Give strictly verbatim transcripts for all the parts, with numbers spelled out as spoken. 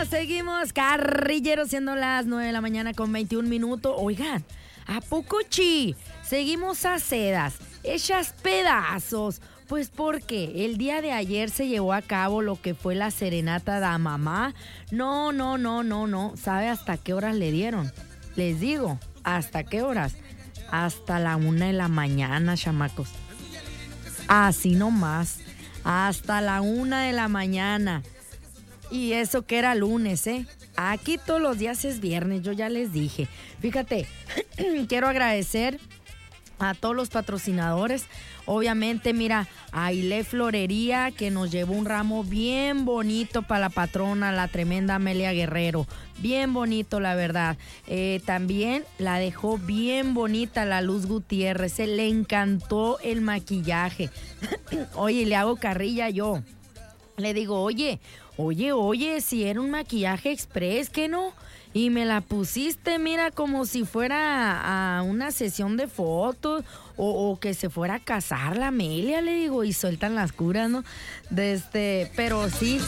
seguimos, carrilleros, siendo las nueve de la mañana con veintiún minutos. Oigan, ¿a poco chi? Seguimos a sedas, hechas pedazos. Pues porque el día de ayer se llevó a cabo lo que fue la serenata de mamá. No, no, no, no, no. ¿Sabe hasta qué horas le dieron? Les digo, ¿hasta qué horas? Hasta la una de la mañana, chamacos. Así nomás. Hasta la una de la mañana. Y eso que era lunes, ¿eh? Aquí todos los días es viernes, yo ya les dije. Fíjate, quiero agradecer a todos los patrocinadores. Obviamente, mira, a Ailé Florería, que nos llevó un ramo bien bonito para la patrona, la tremenda Amelia Guerrero. Bien bonito, la verdad. Eh, también la dejó bien bonita la Luz Gutiérrez. Se le encantó el maquillaje. Oye, le hago carrilla yo. Le digo, oye, oye, oye, si era un maquillaje express, ¿qué no? Y me la pusiste, mira, como si fuera a una sesión de fotos o, o que se fuera a casar la Amelia, le digo, y sueltan las curas, ¿no? De este, pero sí,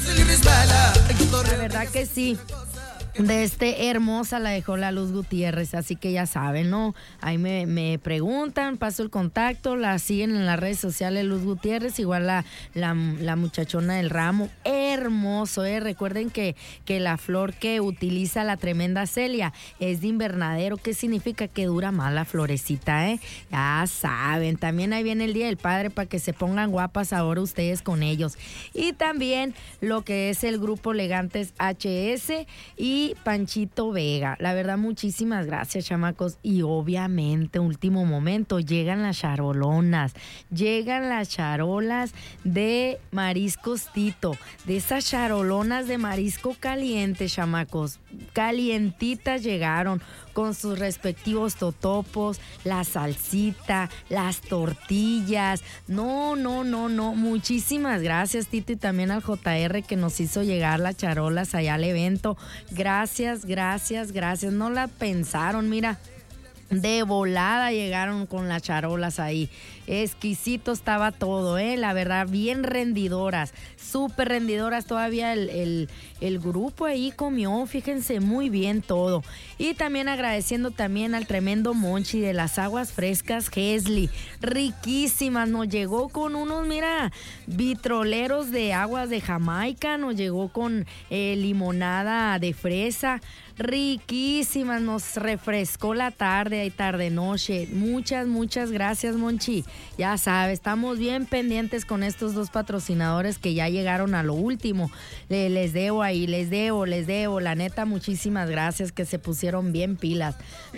la verdad que sí. De este hermosa la dejó la Luz Gutiérrez, así que ya saben, ¿no? Ahí me, me preguntan, paso el contacto, la siguen en las redes sociales Luz Gutiérrez, igual la, la, la muchachona del ramo, hermoso, ¿eh? Recuerden que, que la flor que utiliza la tremenda Celia es de invernadero, ¿qué significa? Que dura más la florecita, ¿eh? Ya saben, también ahí viene el Día del Padre para que se pongan guapas ahora ustedes con ellos. Y también lo que es el grupo Elegantes H S y Panchito Vega. La verdad, muchísimas gracias, chamacos. Y obviamente, último momento, llegan las charolonas. Llegan las charolas de Mariscos Tito. De esas charolonas de marisco caliente, chamacos. Calientitas llegaron con sus respectivos totopos, la salsita, las tortillas. No, no, no, no. Muchísimas gracias, Tito, y también al J R que nos hizo llegar las charolas allá al evento. Gracias, gracias, gracias. No la pensaron, mira. De volada llegaron con las charolas ahí. Exquisito estaba todo, ¿eh? La verdad, bien rendidoras, súper rendidoras. Todavía el, el, el grupo ahí comió, fíjense, muy bien todo. Y también agradeciendo también al tremendo Monchi de las aguas frescas Hesley. Riquísimas, nos llegó con unos, mira, vitroleros de aguas de Jamaica, nos llegó con eh, limonada de fresa. Riquísimas, nos refrescó la tarde y tarde noche. Muchas, muchas gracias, Monchi. Ya sabes, estamos bien pendientes con estos dos patrocinadores que ya llegaron a lo último. Le, les debo ahí, les debo, les debo. La neta, muchísimas gracias que se pusieron bien pilas.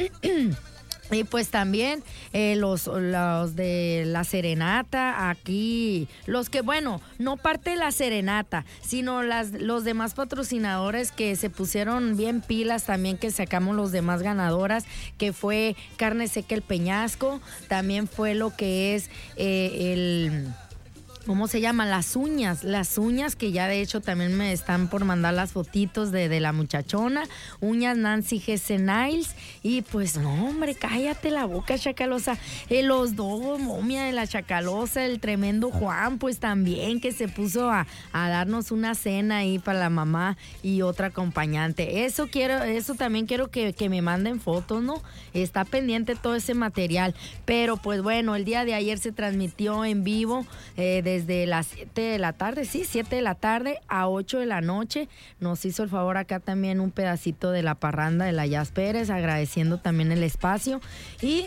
Y pues también eh, los, los de la serenata, aquí, los que, bueno, no parte de la serenata, sino las, los demás patrocinadores que se pusieron bien pilas también, que sacamos los demás ganadoras, que fue Carne Seca El Peñasco, también fue lo que es eh, el... ¿Cómo se llama? Las uñas, las uñas que ya de hecho también me están por mandar las fotitos de, de la muchachona, uñas Nancy G C Niles, y pues no, hombre, cállate la boca, Chacalosa, eh, los dos, momia de la Chacalosa, el tremendo Juan, pues también que se puso a, a darnos una cena ahí para la mamá y otra acompañante. Eso quiero, eso también quiero que, que me manden fotos, ¿no? Está pendiente todo ese material, pero pues bueno, el día de ayer se transmitió en vivo eh, de desde las siete de la tarde, sí, siete de la tarde a ocho de la noche. Nos hizo el favor acá también un pedacito de la parranda de la Jazz Pérez, agradeciendo también el espacio. Y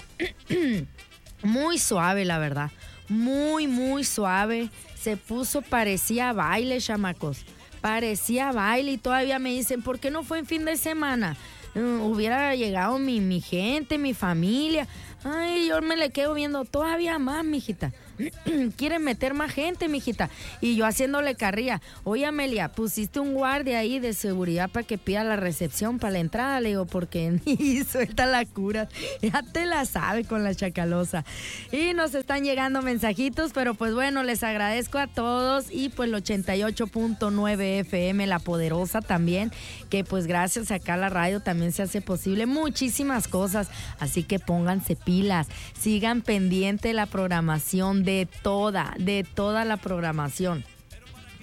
muy suave, la verdad, muy, muy suave. Se puso, parecía baile, chamacos, parecía baile, y todavía me dicen, ¿por qué no fue en fin de semana? Uh, hubiera llegado mi, mi gente, mi familia. Ay, yo me le quedo viendo todavía más, mijita. Quieren meter más gente, mijita. Y yo haciéndole carrilla. Oye, Amelia, pusiste un guardia ahí de seguridad para que pida la recepción para la entrada. Le digo, porque ni suelta la cura. Ya te la sabe con la Chacalosa. Y nos están llegando mensajitos, pero pues bueno, les agradezco a todos. Y pues el ochenta y ocho punto nueve F M, La Poderosa también, que pues gracias acá a la radio también se hace posible muchísimas cosas. Así que pónganse pilas, sigan pendiente la programación de toda, de toda la programación.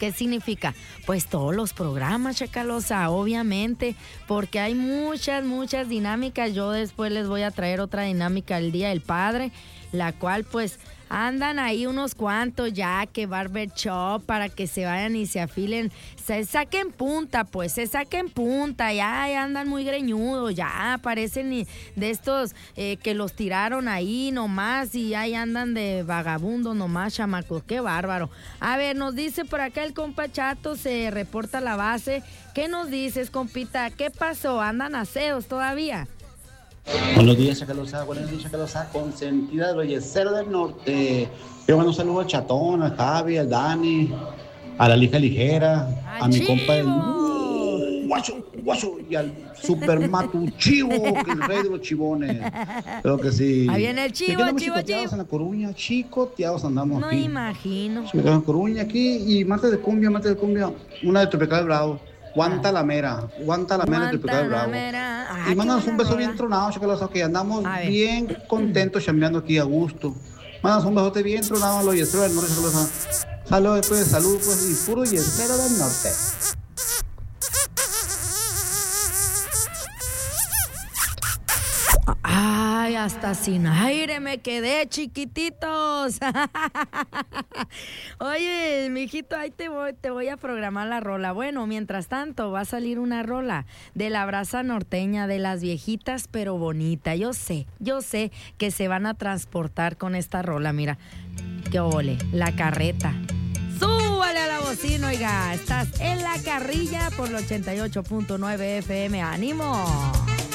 ¿Qué significa? Pues todos los programas, Chacalosa, obviamente, porque hay muchas, muchas dinámicas. Yo después les voy a traer otra dinámica el Día del Padre, la cual pues andan ahí unos cuantos ya que barber shop para que se vayan y se afilen, se saquen punta, pues se saquen punta, ya, ya andan muy greñudos, ya parecen de estos eh, que los tiraron ahí nomás y ahí andan de vagabundos nomás, chamacos, qué bárbaro. A ver, nos dice por acá el compa Chato, se reporta a la base. ¿Qué nos dices, compita? ¿Qué pasó? ¿Andan aseos todavía? Buenos días, Chacalosa, buenos días, Chacalosa, consentida de los yeseros del norte. Yo mando un saludo al Chatón, al Javi, al Dani, a la Lija Ligera, a, a mi compa el uh, guacho, guacho, y al super matuchivo, que es el rey de los chivones. Creo que sí. Ahí viene el chivo, chivo, chivo. Chicoteados en La Coruña, chicoteados andamos no aquí. No imagino. Chicoteados en La Coruña aquí y martes de cumbia, martes de cumbia, una de Tropical Bravo. Guantalamera, Guantalamera del Pecado Bravo. Ah, y mándanos un beso bien tronado, Chacalosa, que andamos bien contentos chambeando aquí a gusto. Mándanos un besote bien tronado a los yeseros del norte, Chacalosa. Salud, pues, salud, pues, y puro yesero del norte. Ay, hasta sin aire me quedé, chiquititos. Oye, mijito, ahí te voy, te voy a programar la rola. Bueno, mientras tanto va a salir una rola de la brasa norteña, de las viejitas pero bonita. Yo sé, yo sé que se van a transportar con esta rola. Mira, qué ole, La Carreta. Súbale a la bocina, oiga. Estás en La Carrilla por el ochenta y ocho punto nueve F M. ¡Ánimo!